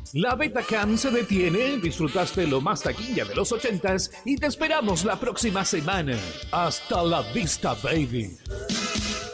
La Betacam se detiene, disfrutaste lo más taquilla de los 80s y te esperamos la próxima semana. Hasta la vista, baby.